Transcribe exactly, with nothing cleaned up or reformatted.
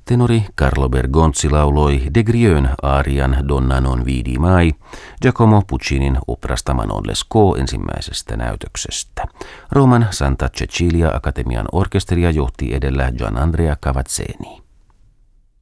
Tenori Carlo Bergonzi lauloi De Grieux aarian Donna non vidi mai Giacomo Puccinin operasta Manon Lescaut ensimmäisestä näytöksestä. Rooman Santa Cecilia Akatemian orkesteria johti edellä Gian Andrea Cavazzeni.